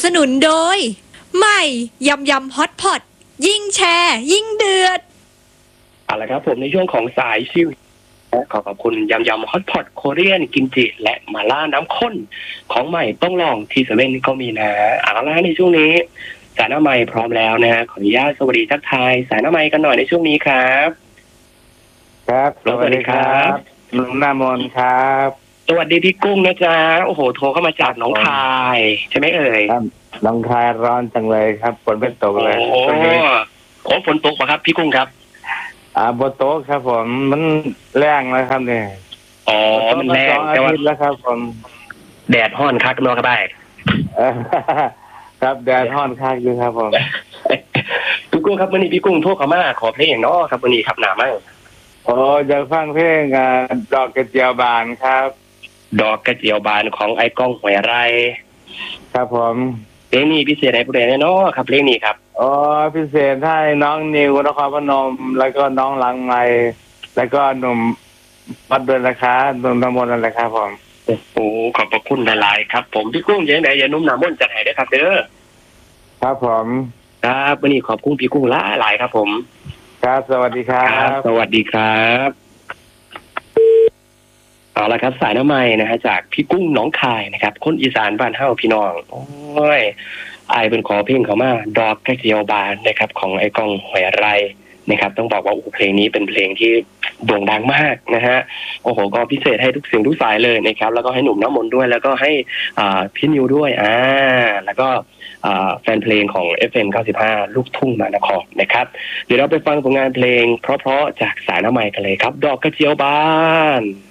สนุนโดยใหม่ยำยำฮอตพอตยิ่งแชร์ยิ่งเดือดเอาละครับผมในช่วงของสายชิวขอบคุณยำยำฮอตพอตโคเรียนกิมจิและมาล่าน้ำข้นของใหม่ต้องลองที่เซเว่นก็มีนะเอาละในช่วงนี้สายหน้าใหม่พร้อมแล้วนะขออนุญาตสวัสดีทักทายสายหน้าใหม่กันหน่อยในช่วงนี้ครับครับสวัสดีครับลุงนามนครับสวัสดีพี่กุ้งนะจ๊ะโอ้โหโทรเข้ามาจากหนองคายใช่ไหมเอ่ยหนองคายร้อนจังเลยครับฝนเป็นตกเลยโอ้ฝนตกป่ะครับพี่กุ้งครับบนโต๊ะครับผมมันแรงเลยครับเนี่ยอ๋อมันแรงแต่ว่าแล้วครับผมแดดห้อนคักเนาะครับได้ครับแดดห้อนคักอยู่ครับผมพี่กุ้งครับวันนี้พี่กุ้งโทรเข้ามาขอเพลงเนาะครับวันนี้ครับหนามั้งอยากฟังเพลงดอกกระเจียวบานครับดอกกระเจียวบานของไอ้ก้องหวยไร่ครับผมเพลงนี้พิเศษให้ผู้ใดเนาะครับเพลงนี้ครับพิเศษให้น้องนิวนครพนมแล้วก็น้องหลังไม้แล้วก็หนุ่มปัดเดินราคาหนุ่มน้ำมนต์อะไรครับผมโอ้ขอบพระคุณหลายๆครับผมพี่กุ้งยังไงอย่านุ่มน้ำมนต์จัดให้ด้วยครับเด้อครับผมครับวันนี้ขอบคุณพี่กุ้งหลายครับผมครับสวัสดีครับสวัสดีครับเอาละครับสายน้ำใหม่นะฮะจากพี่กุ้งหนองคายนะครับคนอีสานบ้านเฮาพี่น้องโอ้ยไอเป็นขอเพลงเขามาดอกกระเจียวบานนะครับของไอ้ก้องหวยไร่นะครับต้องบอกว่าเพลงนี้เป็นเพลงที่โด่งดังมากนะฮะโอ้โหก็พิเศษให้ทุกเสียงทุกสายเลยนะครับแล้วก็ให้หนุ่มน้ำมนต์ด้วยแล้วก็ให้พี่นิวด้วยแล้วก็แฟนเพลงของ FM 95 ลูกทุ่งมานครนะครับเดี๋ยวเราไปฟังผลงานเพลงเพราะๆจากสายน้ำใหม่กันเลยครับดอกกระเจียวบาน